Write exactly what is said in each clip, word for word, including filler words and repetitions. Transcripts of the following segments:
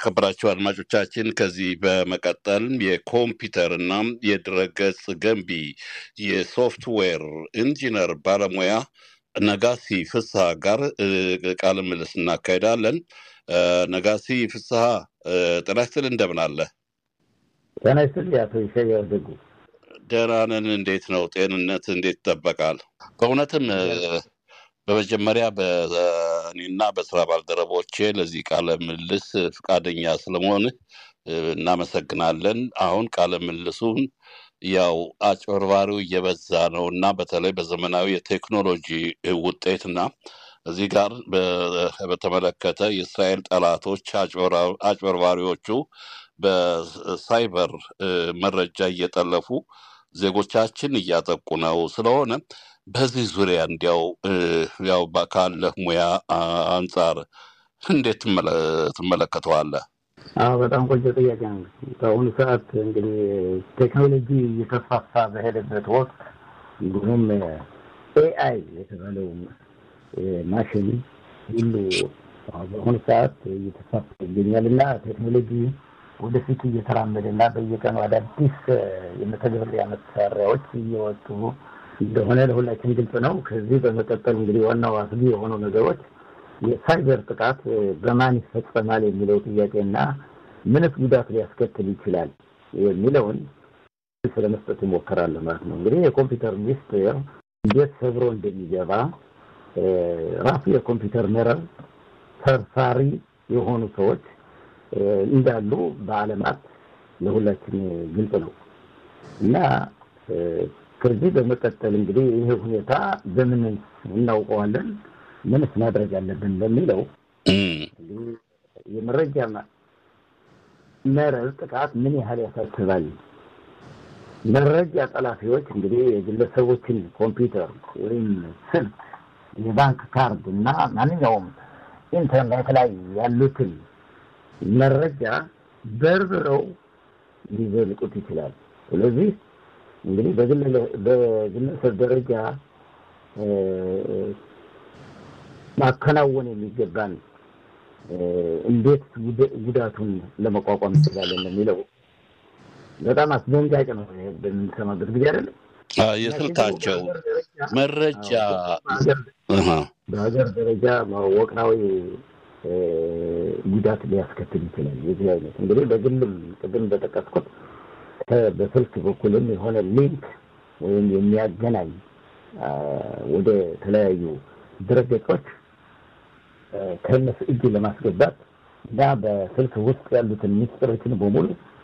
የተከበራችሁ አድማጮቻችን ከዚህ በመቀጠል የኮምፒውተርና የድረገጽ ገንቢ የሶፍትዌር ኢንጂነር ባለሙያ ነጋሲ ፍስሐ ጋር ቃለ ምልልስ እናካሄዳለን። ነጋሲ ፍስሐ ጤና ይስጥልኝ፣ እንደምን አለ? ጤና ይስጥልኝ አቶ ይሸያው ደጉ። ደህና ነን። እንዴት ነው ጤንነት እንዴት ይጠበቃል? በእውነትም በመጀመሪያ በእኔና በስራ ባልደረቦቼ ለዚህ ቃለ ምልልስ ፍቃደኛ ስለመሆን እናመሰግናለን። አሁን ቃለ ምልልሱን ያው አጭበርባሪው እየበዛ ነው እና በተለይ በዘመናዊ የቴክኖሎጂ ውጤትና እዚህ ጋር በተመለከተ የእስራኤል ጠላቶች አጭበርባሪዎቹ በሳይበር መረጃ እየጠለፉ ዜጎቻችን እያጠቁ ነው። ስለሆነ በዚህ ዙሪያ እንዲያው ያው ካለህ ሙያ አንጻር እንዴት ትመለከተዋለህ? አዎ በጣም ቆንጆ ጥያቄ ነው። በአሁኑ ሰዓት እንግዲህ ቴክኖሎጂ እየተስፋፋ በሄደበት ወቅት እንዲሁም ኤአይ የተባለው ማሽን ሁሉ በአሁኑ ሰዓት እየተስፋፋ ይገኛልና ቴክኖሎጂ ወደፊት እየተራመደና በየቀኑ አዳዲስ የመተግበሪያ መሳሪያዎች እየወጡ እንደሆነ ለሁላችን ግልጽ ነው። ከዚህ በመቀጠል እንግዲህ ዋናው አስጊ የሆኑ ነገሮች የሳይበር ጥቃት በማን ይፈጸማል የሚለው ጥያቄና ምንስ ጉዳት ሊያስከትል ይችላል የሚለውን ስለመስጠት እሞክራለሁ ማለት ነው። እንግዲህ የኮምፒውተር ሚስጥር እንዴት ሰብሮ እንደሚገባ ራሱ የኮምፒውተር መረብ ሰርሳሪ የሆኑ ሰዎች እንዳሉ በዓለማት ለሁላችን ግልጽ ነው እና ከዚህ በመቀጠል እንግዲህ ይሄ ሁኔታ በምን እናውቀዋለን፣ ምንስ ማድረግ አለብን በሚለው የመረጃ መረብ ጥቃት ምን ያህል ያሳስባል። መረጃ ጠላፊዎች እንግዲህ የግለሰቦችን ኮምፒውተር ወይም ስልክ፣ የባንክ ካርድ እና ማንኛውም ኢንተርኔት ላይ ያሉትን መረጃ በርብረው ሊዘልቁት ይችላል። ስለዚህ እንግዲህ በግለሰብ ደረጃ ማከናወን የሚገባን እንዴት ጉዳቱን ለመቋቋም እንችላለን የሚለው በጣም አስደንጋጭ ነው። በምንሰማበት ጊዜ አይደለም የስልካቸው መረጃ በሀገር ደረጃ ወቅታዊ ጉዳት ሊያስከትል ይችላል። የዚህ አይነት እንግዲህ በግልም ቅድም በተጠቀስኩት በስልክ በኩልም የሆነ ሊንክ ወይም የሚያገናኝ ወደ ተለያዩ ድረገጾች ከነሱ እጅ ለማስገባት እና በስልክ ውስጥ ያሉትን ሚስጥሮችን በሙሉ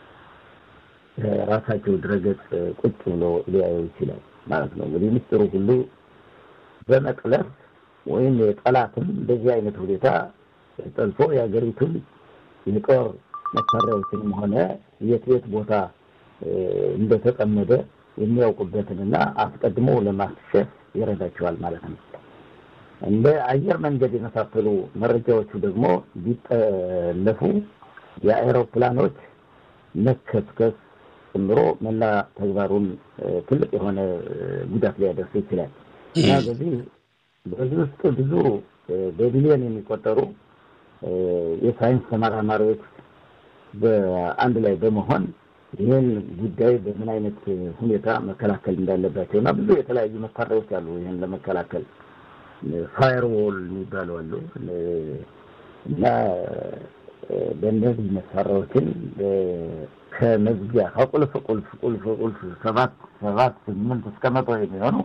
ራሳቸው ድረገጽ ቁጭ ብሎ ሊያዩ ይችላል ማለት ነው። እንግዲህ ሚስጥሩ ሁሉ በመጥለፍ ወይም የጠላትም በዚህ አይነት ሁኔታ ጠልፎ የሀገሪቱን የጦር መሳሪያዎችንም ሆነ የት የት ቦታ እንደተጠመደ የሚያውቁበትንና አስቀድሞ ለማክሸፍ ይረዳቸዋል ማለት ነው። እንደ አየር መንገድ የመሳሰሉ መረጃዎቹ ደግሞ ቢጠለፉ የአይሮፕላኖች መከስከስ ጨምሮ መላ ተግባሩን ትልቅ የሆነ ጉዳት ሊያደርስ ይችላል እና በዚህ በዚህ ውስጥ ብዙ በቢሊዮን የሚቆጠሩ የሳይንስ ተመራማሪዎች በአንድ ላይ በመሆን ይህን ጉዳይ በምን አይነት ሁኔታ መከላከል እንዳለባቸው እና ብዙ የተለያዩ መሳሪያዎች አሉ ይህን ለመከላከል ፋየርዎል የሚባሉ አሉ እና በእነዚህ መሳሪያዎችን ከመዝጊያ ከቁልፍ ቁልፍ ቁልፍ ቁልፍ ሰባት ሰባት ስምንት እስከ መቶ የሚሆኑ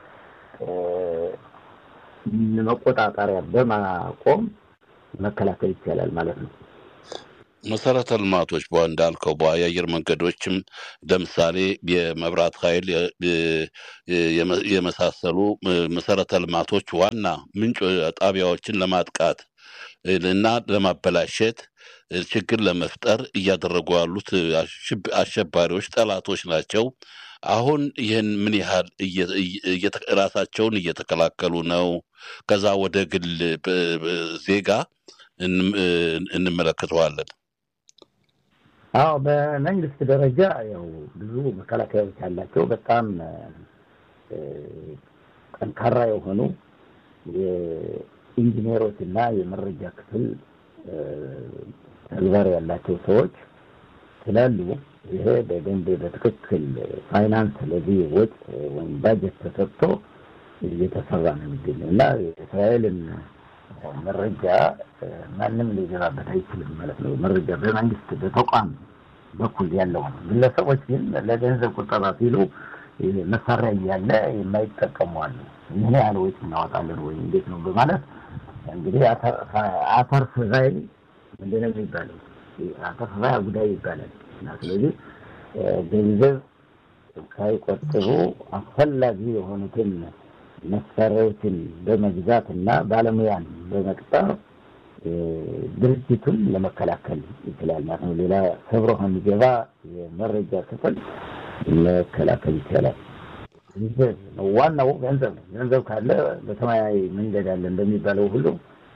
መቆጣጠሪያ በማቆም መከላከል ይቻላል ማለት ነው። መሰረተ ልማቶች እንዳልከው የአየር መንገዶችም ለምሳሌ የመብራት ኃይል የመሳሰሉ መሰረተ ልማቶች ዋና ምንጭ ጣቢያዎችን ለማጥቃት እና ለማበላሸት ችግር ለመፍጠር እያደረጉ ያሉት አሸባሪዎች ጠላቶች ናቸው። አሁን ይህን ምን ያህል ራሳቸውን እየተከላከሉ ነው? ከዛ ወደ ግል ዜጋ እንመለከተዋለን። አዎ በመንግስት ደረጃ ያው ብዙ መከላከያዎች አላቸው። በጣም ጠንካራ የሆኑ የኢንጂነሮች እና የመረጃ ክፍል ተግባር ያላቸው ሰዎች ስላሉ ይሄ በደንብ በትክክል ፋይናንስ ለዚህ ወጥ ወይም ባጀት ተሰጥቶ እየተሰራ ነው የሚገኘው እና የእስራኤልን መረጃ ማንም ሊገባበት አይችልም ማለት ነው። መረጃ በመንግስት በተቋም በኩል ያለው ነው። ግለሰቦች ግን ለገንዘብ ቁጠባ ሲሉ መሳሪያ እያለ የማይጠቀሙ አሉ። ምን ያህል ወጪ እናወጣለን ወይ እንዴት ነው በማለት እንግዲህ አተር ፍዛይ ምንድን ነው የሚባለው? አተር ፍዛይ ጉዳይ ይባላል እና ስለዚህ ገንዘብ ሳይቆጥቡ አስፈላጊ የሆኑትን መሳሪያዎችን በመግዛት እና ባለሙያን በመቅጠር ድርጅቱን ለመከላከል ይችላል ማለት ነው። ሌላ ሰብሮ የሚገባ የመረጃ ክፍል መከላከል ይችላል። ዋናው ገንዘብ ነው። ገንዘብ ካለ በሰማያዊ መንገድ አለ እንደሚባለው ሁሉ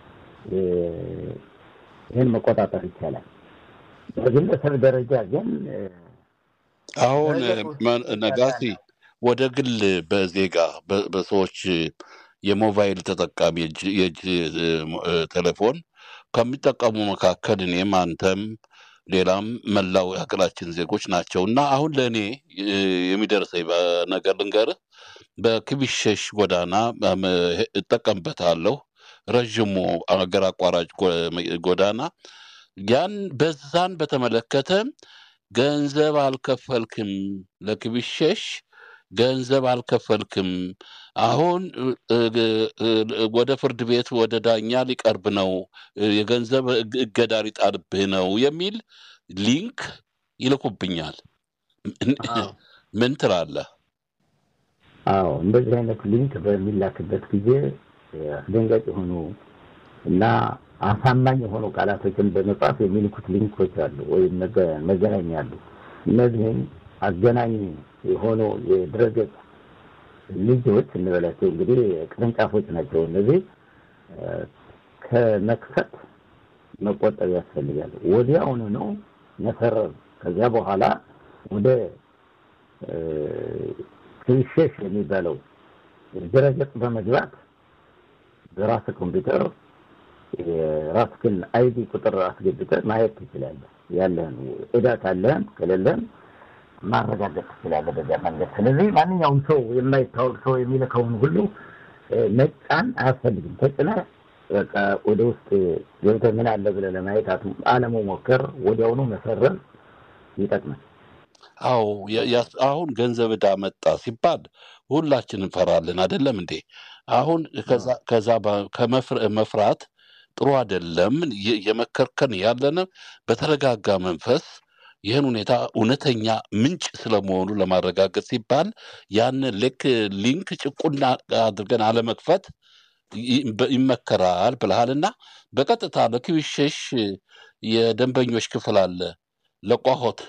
ይህን መቆጣጠር ይቻላል። በግለሰብ ደረጃ ግን አሁን ነጋሲ ወደ ግል በዜጋ በሰዎች የሞባይል ተጠቃሚ የእጅ ቴሌፎን ከሚጠቀሙ መካከል እኔም አንተም ሌላም መላው የሀገራችን ዜጎች ናቸው እና አሁን ለእኔ የሚደርሰኝ ነገር ልንገርህ። በክቢሸሽ ጎዳና እጠቀምበታለሁ። ረዥሙ አገር አቋራጭ ጎዳና ያን በዛን በተመለከተ ገንዘብ አልከፈልክም፣ ለክቢሸሽ ገንዘብ አልከፈልክም፣ አሁን ወደ ፍርድ ቤት ወደ ዳኛ ሊቀርብ ነው፣ የገንዘብ እገዳ ሊጣልብህ ነው የሚል ሊንክ ይልኩብኛል። ምን ትላለህ? አዎ እንደዚህ አይነት ሊንክ በሚላክበት ጊዜ አስደንጋጭ የሆኑ እና አሳማኝ የሆኑ ቃላቶችን በመጻፍ የሚልኩት ሊንኮች አሉ ወይም መገናኛ አሉ። እነዚህም አገናኝ የሆኑ የድረገጽ ልጆች እንበላቸው እንግዲህ ቅርንጫፎች ናቸው። እነዚህ ከመክፈት መቆጠብ ያስፈልጋል። ወዲያውኑ ነው መሰረዝ። ከዚያ በኋላ ወደ ክቢሸሽ የሚባለው ድረገጽ በመግባት በራስ ኮምፒውተር የራስህን አይዲ ቁጥር አስገብተህ ማየት ትችላለህ። ያለህን ዕዳ ካለህም ከሌለህም ማረጋገጥ ትችላለህ በዚያ መንገድ። ስለዚህ ማንኛውም ሰው የማይታወቅ ሰው የሚልከውን ሁሉ መጫን አያስፈልግም። ተጭነህ በቃ ወደ ውስጥ ገብተህ ምን አለ ብለህ ለማየት አለመሞከር፣ ወዲያውኑ መሰረዝ ይጠቅማል። አዎ አሁን ገንዘብ ዕዳ መጣ ሲባል ሁላችን እንፈራለን አይደለም እንዴ? አሁን ከዛ ከዛ ከመፍራት ጥሩ አይደለም። የመከርከን ያለነ በተረጋጋ መንፈስ ይህን ሁኔታ እውነተኛ ምንጭ ስለመሆኑ ለማረጋገጥ ሲባል ያን ልክ ሊንክ ጭቁና አድርገን አለመክፈት ይመከራል ብለሃልና በቀጥታ ለክቢሸሽ የደንበኞች ክፍል አለ ለቋሆት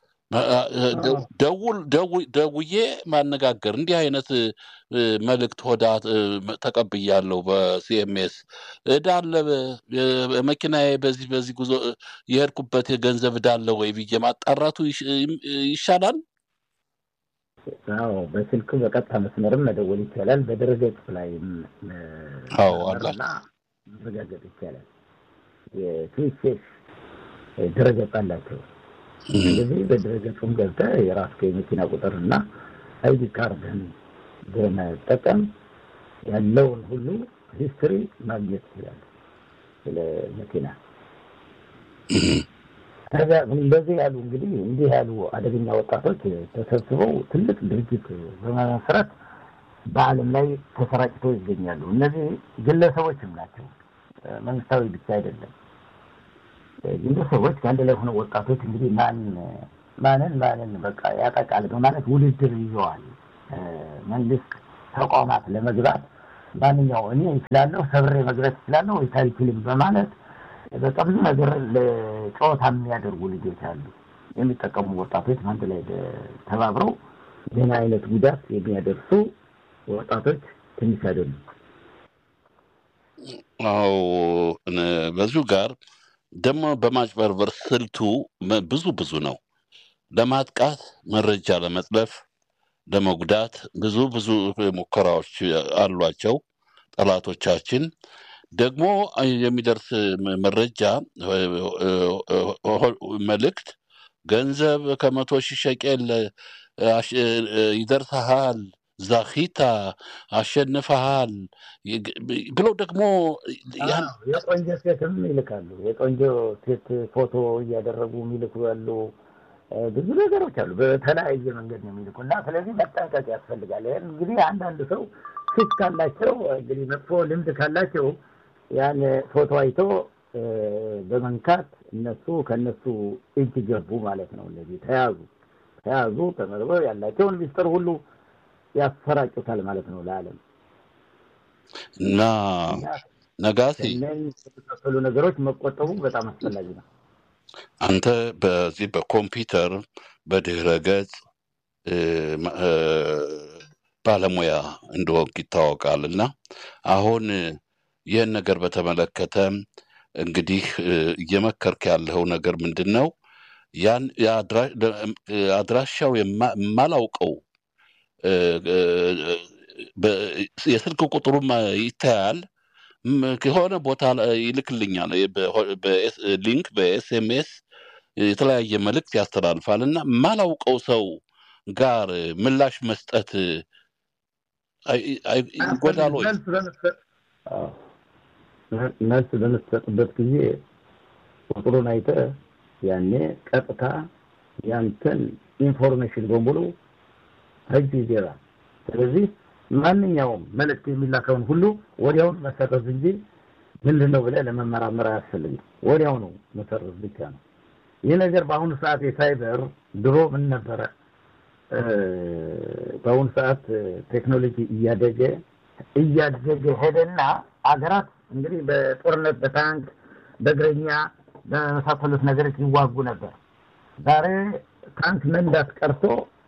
ደውል ደውዬ ማነጋገር እንዲህ አይነት መልእክት ሆዳ ተቀብያለሁ በሲኤምኤስ ዕዳ አለ መኪናዬ በዚህ በዚህ ጉዞ የሄድኩበት የገንዘብ ዕዳ አለ ወይ ብዬ ማጣራቱ ይሻላል። አዎ በስልክ በቀጥታ መስመርም መደወል ይቻላል። በድረገጽ ላይ አዎ አላ መረጋገጥ ይቻላል። የክቢሸሽ ድረገጽ አላቸው። ስለዚህ በድረገጹም ገብተህ የራስህ የመኪና ቁጥርና አይዲ ካርድን በመጠቀም ያለውን ሁሉ ሂስትሪ ማግኘት ይችላል ስለ መኪና። ከዛ እንደዚህ ያሉ እንግዲህ እንዲህ ያሉ አደገኛ ወጣቶች ተሰብስበው ትልቅ ድርጅት በመመስረት በዓለም ላይ ተሰራጭተው ይገኛሉ። እነዚህ ግለሰቦችም ናቸው፣ መንግስታዊ ብቻ አይደለም። ግለሰቦች ከአንድ ላይ ሆነው ወጣቶች እንግዲህ ማን ማንን ማንን በቃ ያጠቃል በማለት ውድድር ይዘዋል። መንግስት ተቋማት ለመግባት ማንኛው እኔ እችላለሁ ሰብሬ መግባት እችላለሁ ወይ ታሪክልም በማለት በቃ ብዙ ነገር ለጨዋታ የሚያደርጉ ልጆች አሉ። የሚጠቀሙ ወጣቶች አንድ ላይ ተባብረው ምን አይነት ጉዳት የሚያደርሱ ወጣቶች ትንሽ አይደሉም። አዎ በዙ ጋር ደግሞ በማጭበርበር ስልቱ ብዙ ብዙ ነው። ለማጥቃት መረጃ ለመጥለፍ ለመጉዳት ብዙ ብዙ ሙከራዎች አሏቸው ጠላቶቻችን። ደግሞ የሚደርስ መረጃ መልእክት ገንዘብ ከመቶ ሺህ ሸቄል ይደርሰሃል ዛኺታ አሸንፈሃል ብለው ደግሞ ያን የቆንጆ ሴትም ይልካሉ። የቆንጆ ሴት ፎቶ እያደረጉ የሚልኩ ያሉ ብዙ ነገሮች አሉ። በተለያየ መንገድ ነው የሚልኩ እና ስለዚህ መጠንቀቅ ያስፈልጋል። እንግዲህ አንዳንድ ሰው ፊት ካላቸው እንግዲህ መጥፎ ልምድ ካላቸው ያን ፎቶ አይቶ በመንካት እነሱ ከነሱ እጅ ገቡ ማለት ነው። እነዚህ ተያዙ ተያዙ ተመርበው ያላቸውን ሚስጥር ሁሉ ያሰራጩታል ማለት ነው ለዓለም። እና ነጋሲ ከነዚህ ነገሮች መቆጠቡ በጣም አስፈላጊ ነው። አንተ በዚህ በኮምፒውተር በድህረ ገጽ ባለሙያ እንደሆንክ ይታወቃልና አሁን ይህን ነገር በተመለከተ እንግዲህ እየመከርክ ያለው ነገር ምንድነው? ያን አድራሻው የማላውቀው የስልክ ቁጥሩም ይታያል ከሆነ ቦታ ይልክልኛል በሊንክ በኤስኤምኤስ የተለያየ መልእክት ያስተላልፋልና ማላውቀው ሰው ጋር ምላሽ መስጠት አይጎዳል ወይ? መልስ በምትሰጥበት ጊዜ ቁጥሩን አይተህ ያኔ ቀጥታ ያንተን ኢንፎርሜሽን በሙሉ እጅ ይገባል። ስለዚህ ማንኛውም መልእክት የሚላከውን ሁሉ ወዲያው መሰረዝ እንጂ ምንድነው ብለህ ለመመራመር አያስፈልግም። ወዲያው ነው መሰረዝ ብቻ ነው። ይህ ነገር በአሁኑ ሰዓት የሳይበር ድሮ ምን ነበረ? በአሁኑ ሰዓት ቴክኖሎጂ እያደገ እያደገ ሄደና አገራት እንግዲህ በጦርነት በታንክ በእግረኛ በመሳሰሉት ነገሮች ይዋጉ ነበር። ዛሬ ታንክ መንዳት ቀርቶ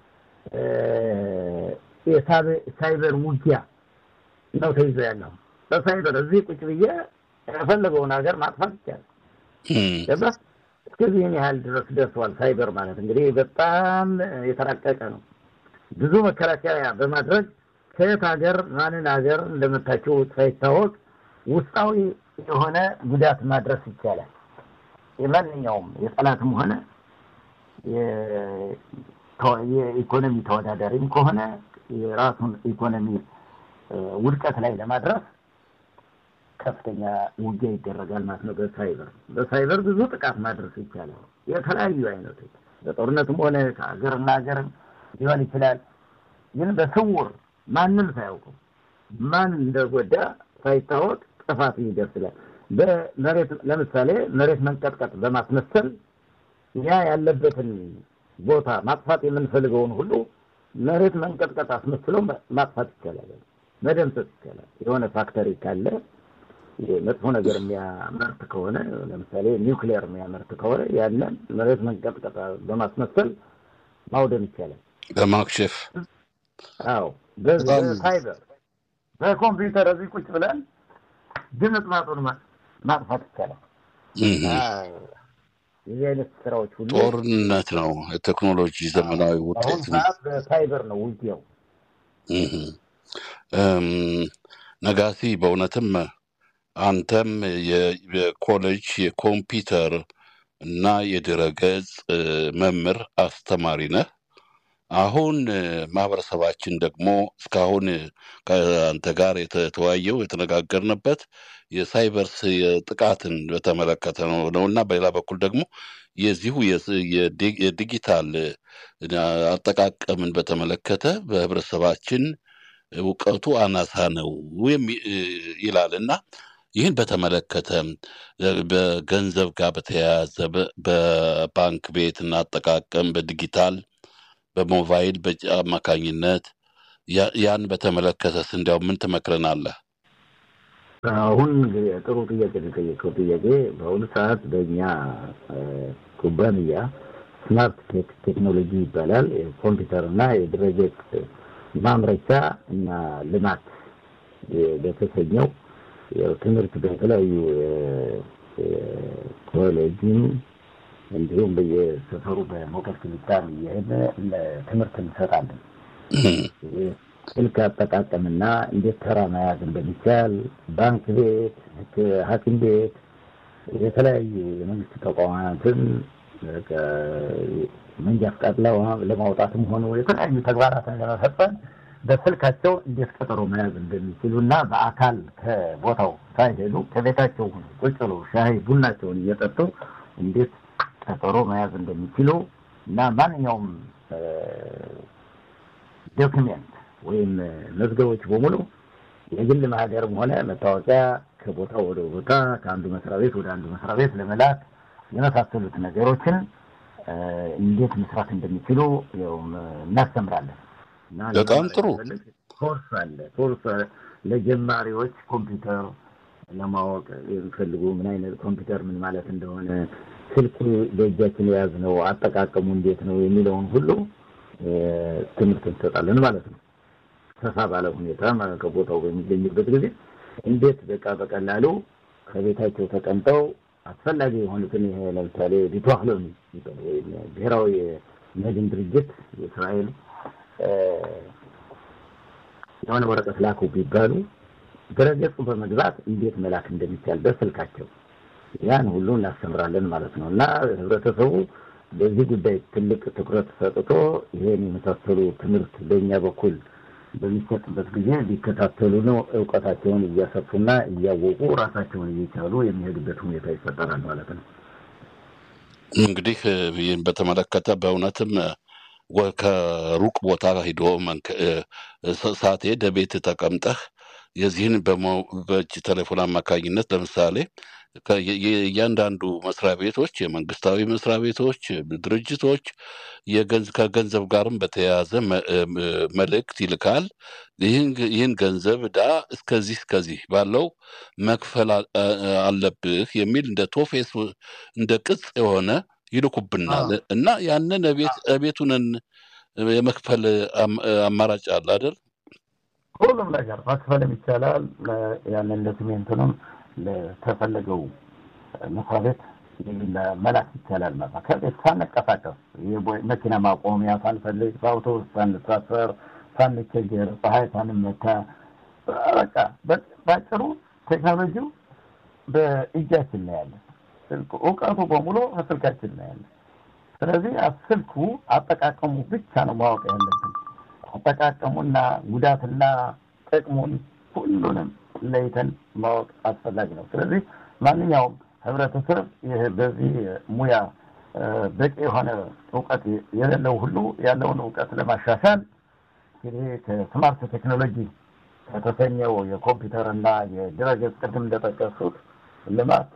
የሳይበር ውጊያ ነው ተይዞ ያለው። በሳይበር እዚህ ቁጭ ብዬ የፈለገውን ሀገር ማጥፋት ይቻላል። ስለዚህ እስከዚህ ያህል ድረስ ደርሷል ሳይበር ማለት እንግዲህ በጣም የተራቀቀ ነው። ብዙ መከላከያ በማድረግ ከየት ሀገር ማንን ሀገር እንደመታቸው ሳይታወቅ ውስጣዊ የሆነ ጉዳት ማድረስ ይቻላል። የማንኛውም የጠላትም ሆነ የኢኮኖሚ ተወዳዳሪም ከሆነ የራሱን ኢኮኖሚ ውድቀት ላይ ለማድረስ ከፍተኛ ውጊያ ይደረጋል ማለት ነው። በሳይበር በሳይበር ብዙ ጥቃት ማድረስ ይቻላል። የተለያዩ አይነቶች በጦርነትም ሆነ ከሀገርና ሀገር ሊሆን ይችላል። ግን በስውር ማንም ሳያውቁ ማን እንደጎዳ ሳይታወቅ ጥፋት ይደርስላል። በመሬት ለምሳሌ መሬት መንቀጥቀጥ በማስመሰል ያ ያለበትን ቦታ ማጥፋት የምንፈልገውን ሁሉ መሬት መንቀጥቀጥ አስመስሎ ማጥፋት ይቻላል፣ መደምሰስ ይቻላል። የሆነ ፋክተሪ ካለ መጥፎ ነገር የሚያመርት ከሆነ ለምሳሌ ኒውክሊየር የሚያመርት ከሆነ ያንን መሬት መንቀጥቀጥ በማስመሰል ማውደም ይቻላል፣ በማክሸፍ። አዎ በሳይበር በኮምፒውተር እዚህ ቁጭ ብለን ድምፅ ማጥፋት ማጥፋት ይቻላል። የዚህ አይነት ስራዎች ሁሉ ጦርነት ነው። የቴክኖሎጂ ዘመናዊ ውጤት ነው። በሳይበር ነው ውጊያው። ነጋሲ በእውነትም አንተም የኮሌጅ የኮምፒውተር እና የድረገጽ መምህር አስተማሪ ነህ። አሁን ማህበረሰባችን ደግሞ እስካሁን ከአንተ ጋር የተወያየው የተነጋገርንበት የሳይበርስ ጥቃትን በተመለከተ ነው ነውና በሌላ በኩል ደግሞ የዚሁ የዲጂታል አጠቃቀምን በተመለከተ በህብረተሰባችን እውቀቱ አናሳ ነው ይላልና ይህን በተመለከተ በገንዘብ ጋር በተያያዘ በባንክ ቤት እና አጠቃቀም በዲጂታል በሞባይል በአማካኝነት ያን በተመለከተስ እንዲያው ምን ትመክረናለህ? አሁን ጥሩ ጥያቄ ነው። ጥያቄ በአሁኑ ሰዓት በእኛ ኩባንያ ስማርት ቴክኖሎጂ ይባላል የኮምፒውተር እና የድረገጽ ማምረቻ እና ልማት በተሰኘው ትምህርት በተለያዩ ኮሌጅም እንዲሁም በየሰፈሩ በሞከር ክሊታም እየሄደ ትምህርት እንሰጣለን። ስልክ አጠቃቀምና እንዴት ተራ መያዝ እንደሚቻል ባንክ ቤት፣ ሐኪም ቤት፣ የተለያዩ የመንግስት ተቋማትን መንጃ ፈቃድ ለማውጣትም ሆነ የተለያዩ ተግባራትን ለመፈጸም በስልካቸው እንዴት ቀጠሮ መያዝ እንደሚችሉና በአካል ከቦታው ሳይሄዱ ከቤታቸው ቁጭ ብለው ሻይ ቡናቸውን እየጠጡ እንዴት ቀጠሮ መያዝ እንደሚችሉ እና ማንኛውም ዶክመንት ወይም መዝገቦች በሙሉ የግል ማህደርም ሆነ መታወቂያ ከቦታ ወደ ቦታ ከአንዱ መስሪያ ቤት ወደ አንዱ መስሪያ ቤት ለመላክ የመሳሰሉት ነገሮችን እንዴት መስራት እንደሚችሉ ያው እናስተምራለን። በጣም ጥሩ ኮርስ አለ። ኮርስ ለጀማሪዎች ኮምፒውተር ለማወቅ የሚፈልጉ ምን አይነት ኮምፒውተር ምን ማለት እንደሆነ ስልክ በእጃችን የያዝነው አጠቃቀሙ እንዴት ነው የሚለውን ሁሉ ትምህርት እንሰጣለን ማለት ነው። ሰፋ ባለ ሁኔታ ማለት ከቦታው በሚገኙበት ጊዜ እንዴት በቃ በቀላሉ ከቤታቸው ተቀምጠው አስፈላጊ የሆኑትን ይሄ ለምሳሌ ዲቷክሎኒ ወይም ብሔራዊ የመድን ድርጅት የእስራኤል የሆነ ወረቀት ላኩ ቢባሉ ድረገጹ በመግባት እንዴት መላክ እንደሚቻል በስልካቸው ያን ሁሉ እናስተምራለን ማለት ነው። እና ህብረተሰቡ በዚህ ጉዳይ ትልቅ ትኩረት ሰጥቶ ይሄን የመሳሰሉ ትምህርት በእኛ በኩል በሚሰጥበት ጊዜ ሊከታተሉ ነው ዕውቀታቸውን እያሰፉና እያወቁ ራሳቸውን እየቻሉ የሚሄዱበት ሁኔታ ይፈጠራል ማለት ነው። እንግዲህ ይህን በተመለከተ በእውነትም ከሩቅ ቦታ ሄዶ ሳቴ ደቤት ተቀምጠህ የዚህን በእጅ ቴሌፎን አማካኝነት ለምሳሌ እያንዳንዱ መስሪያ ቤቶች የመንግስታዊ መስሪያ ቤቶች ድርጅቶች ከገንዘብ ጋርም በተያያዘ መልእክት ይልካል። ይህን ገንዘብ ዕዳ እስከዚህ እስከዚህ ባለው መክፈል አለብህ የሚል እንደ ቶፌስ እንደ ቅጽ የሆነ ይልኩብናል እና ያንን ቤት ቤቱንን የመክፈል አማራጭ አለ አይደል? ሁሉም ነገር መክፈልም ይቻላል። ያንን ዶክመንቱንም ለተፈለገው መስሪያ ቤት መላክ ይቻላል ማለት ነው። ከቤት ሳንቀሳቀስ መኪና ማቆሚያ ሳንፈልግ በአውቶቡስ ሳንሳፈር ሳንቸገር ፀሐይ ሳንመታ በቃ ባጭሩ ቴክኖሎጂው በእጃችን ላይ ያለ ስልኩ እውቀቱ በሙሉ በስልካችን ላይ ያለ። ስለዚህ ስልኩ አጠቃቀሙ ብቻ ነው ማወቅ ያለብን። አጠቃቀሙና ጉዳትና ጥቅሙን ሁሉንም ለይተን ማወቅ አስፈላጊ ነው። ስለዚህ ማንኛውም ህብረተሰብ ይሄ በዚህ ሙያ በቂ የሆነ ዕውቀት የሌለው ሁሉ ያለውን ዕውቀት ለማሻሻል እንግዲህ ከስማርት ቴክኖሎጂ ከተሰኘው የኮምፒውተርና የድረገጽ ቅድም እንደጠቀሱት ልማት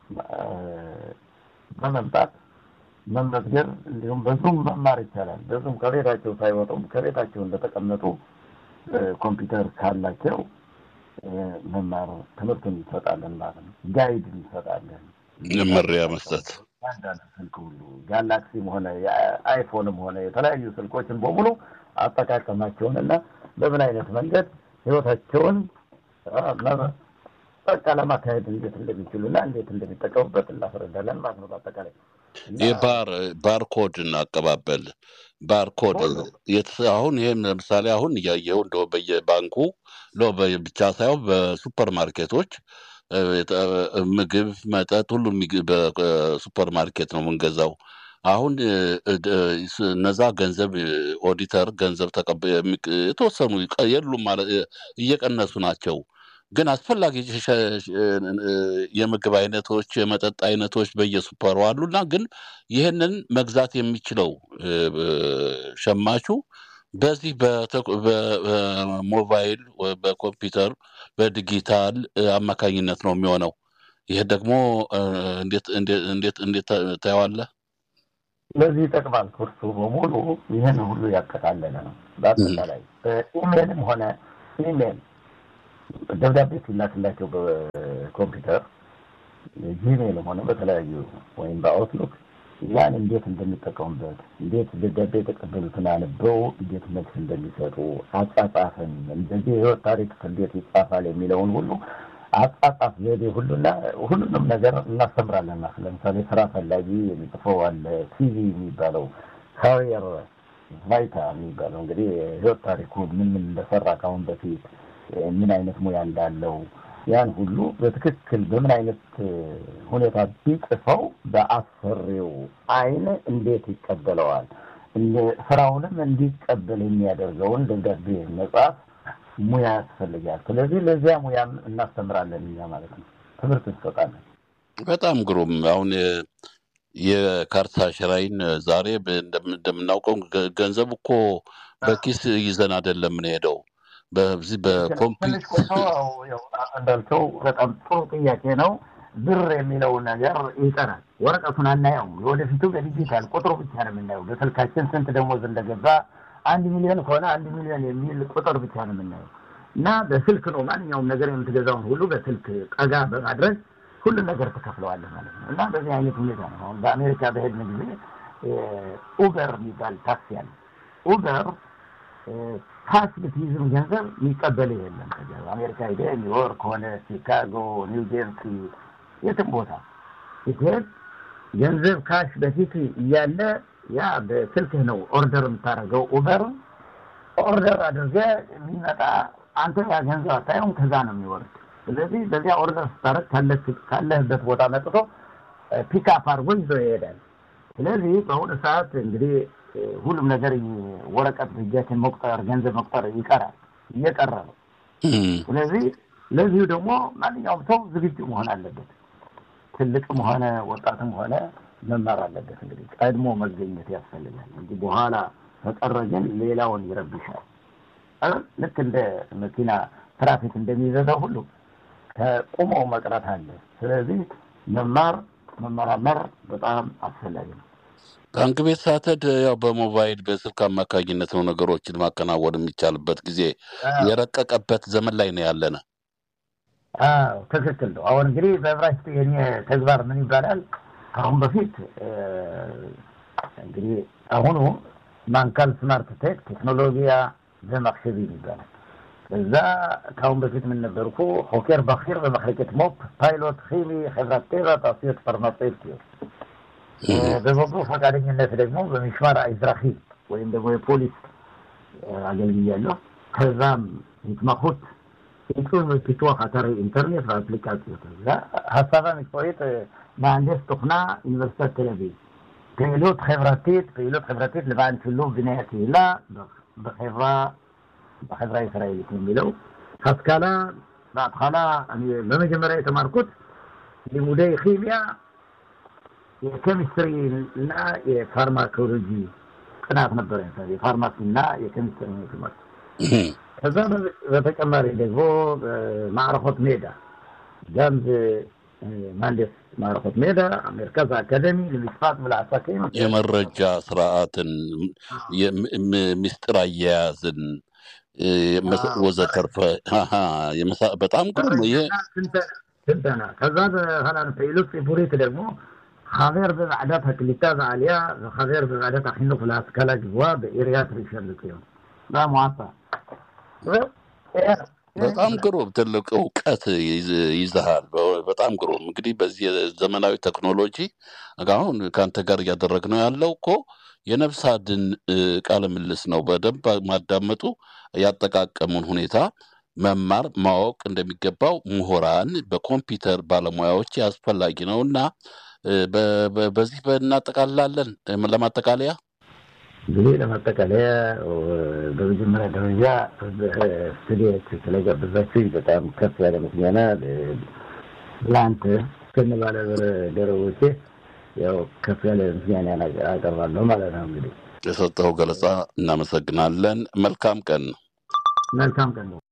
በመምጣት መመዝገብ እንዲሁም በዙም መማር ይቻላል። በዙም ከቤታቸው ሳይወጡም ከቤታቸው እንደተቀመጡ ኮምፒውተር ካላቸው መማር ትምህርቱን እንሰጣለን ማለት ነው። ጋይድ እንሰጣለን። መመሪያ መስጠት አንዳንድ ስልክ ሁሉ ጋላክሲም ሆነ አይፎንም ሆነ የተለያዩ ስልኮችን በሙሉ አጠቃቀማቸውንና በምን አይነት መንገድ ህይወታቸውን በቃ ለማካሄድ እንዴት እንደሚችሉና እንዴት እንደሚጠቀሙበት እናስረዳለን ማለት ነው። በአጠቃላይ የባር ባርኮድ እናቀባበል ባርኮድ አሁን ይሄን ለምሳሌ አሁን እያየው እንደው በየባንኩ ሎ ብቻ ሳይሆን በሱፐር ማርኬቶች ምግብ መጠጥ ሁሉ በሱፐር ማርኬት ነው የምንገዛው። አሁን እነዛ ገንዘብ ኦዲተር ገንዘብ ተቀበል የተወሰኑ የሉም ማለት እየቀነሱ ናቸው። ግን አስፈላጊ የምግብ አይነቶች የመጠጥ አይነቶች በየሱፐሩ አሉና ግን ይሄንን መግዛት የሚችለው ሸማቹ በዚህ በሞባይል በኮምፒውተር በዲጂታል አማካኝነት ነው የሚሆነው። ይሄ ደግሞ እንዴት እንዴት እንዴት ታያዋለህ? ለዚህ ይጠቅማል። ኩርሱ በሙሉ ይሄን ሁሉ ያጠቃለለ ነው። በአጠቃላይ ኢሜልም ሆነ ኢሜል ደብዳቤ ሲላክላቸው በኮምፒውተር ጂሜል ሆነ በተለያዩ ወይም በአውትሉክ ያን እንዴት እንደሚጠቀሙበት እንዴት ደብዳቤ የተቀበሉትን አንበው እንዴት መልስ እንደሚሰጡ አጻጻፍን እንደዚህ ህይወት ታሪክ እንዴት ይጻፋል የሚለውን ሁሉ አጻጻፍ ዘዴ ሁሉና ሁሉንም ነገር እናስተምራለን። ለምሳሌ ስራ ፈላጊ የሚጽፈው አለ ሲቪ የሚባለው ካሪየር ቫይታ የሚባለው እንግዲህ ህይወት ታሪኩ ምን ምን እንደሰራ ካሁን በፊት ምን አይነት ሙያ እንዳለው ያን ሁሉ በትክክል በምን አይነት ሁኔታ ቢጽፈው በአሰሪው አይን እንዴት ይቀበለዋል ስራውንም እንዲቀበል የሚያደርገውን ደብዳቤ መጻፍ ሙያ ያስፈልጋል። ስለዚህ ለዚያ ሙያ እናስተምራለን እኛ ማለት ነው። ትምህርት እንሰጣለን። በጣም ግሩም። አሁን የካርታ ሸራይን ዛሬ እንደምናውቀው ገንዘብ እኮ በኪስ ይዘን አይደለም ምን ሄደው በዚህ በኮምፒውተር እንዳልከው በጣም ጥሩ ጥያቄ ነው። ብር የሚለው ነገር ይቀራል። ወረቀቱን አናየውም። ወደፊቱ በዲጂታል ቁጥሩ ብቻ ነው የምናየው። በስልካችን ስንት ደሞዝ እንደገባ አንድ ሚሊዮን ከሆነ አንድ ሚሊዮን የሚል ቁጥር ብቻ ነው የምናየው እና በስልክ ነው ማንኛውም ነገር የምትገዛውን ሁሉ በስልክ ቀጋ በማድረግ ሁሉ ነገር ተከፍለዋለህ ማለት ነው። እና በዚህ አይነት ሁኔታ ነው አሁን በአሜሪካ በሄድን ጊዜ ኡበር የሚባል ታክሲ አለ። ኡበር ታክሲ ብትይዝም ገንዘብ የሚቀበል የለም። አሜሪካ ሄደህ ኒውዮርክ ሆነ ቺካጎ፣ ኒው ጀርሲ የትም ቦታ ስትሄድ ገንዘብ ካሽ በፊት እያለ ያ በስልክህ ነው ኦርደር የምታደርገው። ኡበር ኦርደር አድርገህ የሚመጣ አንተ ያ ገንዘብ አታየውም፣ ከዛ ነው የሚወርድ። ስለዚህ በዚያ ኦርደር ስታረግ ካለህበት ቦታ መጥቶ ፒክአፕ አድርጎ ይዞ ይሄዳል። ስለዚህ በአሁኑ ሰዓት እንግዲህ ሁሉም ነገር ወረቀት እጃችን መቁጠር ገንዘብ መቁጠር ይቀራል፣ እየቀረ ነው። ስለዚህ ለዚህ ደግሞ ማንኛውም ሰው ዝግጁ መሆን አለበት። ትልቅም ሆነ ወጣትም ሆነ መማር አለበት። እንግዲህ ቀድሞ መገኘት ያስፈልጋል እንጂ በኋላ ተቀረ ግን ሌላውን ይረብሻል። ልክ እንደ መኪና ትራፊክ እንደሚዘጋው ሁሉ ከቆሞ መቅረት አለ። ስለዚህ መማር መመራመር በጣም አስፈላጊ ነው። ባንክ ቤት ሳተድ ያው በሞባይል በስልክ አማካኝነት ነው ነገሮችን ማከናወን የሚቻልበት ጊዜ የረቀቀበት ዘመን ላይ ነው ያለነ። አዎ ትክክል ነው። አሁን እንግዲህ በዕብራይስጥ የኔ ተግባር ምን ይባላል? አሁን በፊት እንግዲህ አሁኑ ማንካል ስማርት ቴክ ቴክኖሎጂያ ዘማክሰቢ ይባላል። እዛ ካሁን በፊት ምን ነበርኩ ሆኬር ባኺር በመሐከት ሞፕ ፓይሎት ኺሚ ኸብራት ቴራ ታሲት ፋርማሲውቲክ በበጎ ፈቃደኝነት ደግሞ በሚሽማር አይዝራኺ ወይም ደግሞ የፖሊስ አገልግያለሁ። ከዛም ይትማኹት ይቱን ፒትዋኽ አተር ኢንተርኔት አፕሊካሲዮን እዛ ሀሳባ ምክንያት መሀንዲስ ተኽና ዩኒቨርሲቲ ተለቪ ፓይሎት ኸብራቲት ፓይሎት ኸብራቲት ለባን ሁሉ ብናያት ይላ በኸብራ በኸብራ እስራኤል የሚለው ሀስካላ ባጥኻላ በመጀመሪያ የተማርኩት ሊሙዳይ ኺሚያ የኬሚስትሪ እና የፋርማኮሎጂ ጥናት ነበር። የፋርማሲ እና የኬሚስትሪ ትምህርት ከዛ በተጨማሪ ደግሞ ማዕረፎት ሜዳ ጋምዝ ማንደስ ማዕረፎት ሜዳ አሜሪካዝ አካዳሚ ለሚስፋት ብላሳከኝ የመረጃ ስርዓትን የሚስጥር አያያዝን ወዘተርፈ በጣም ግሩም ይሄ ስንተና ከዛ በኋላ ፓይሎት ቡሬት ደግሞ خبير ببعدات هكليتاز عليا خبير ببعدات حينو في الاسكالا جوا بإريات ريشارلتيون لا معطى በጣም ግሩም ትልቅ እውቀት ይዘሃል። በጣም ግሩም እንግዲህ በዚህ ዘመናዊ ቴክኖሎጂ አሁን ካንተ ጋር ያደረግነው ያለው እኮ የነፍስ አድን ቃለ ምልልስ ነው። በደንብ ማዳመጡ ያጠቃቀሙን ሁኔታ መማር ማወቅ እንደሚገባው ምሁራን በኮምፒውተር ባለሙያዎች ያስፈልጋጊ ነውና በዚህ በእናጠቃላለን ለማጠቃለያ እንግዲህ ለማጠቃለያ በመጀመሪያ ደረጃ ስቱዲዮች ስለጋበዛችሁ በጣም ከፍ ያለ ምስጋና ላንተ ከነባለ ደረቦቼ ያው ከፍ ያለ ምስጋና አቀርባለሁ ማለት ነው። እንግዲህ የሰጠው ገለጻ እናመሰግናለን። መልካም ቀን። መልካም ቀን።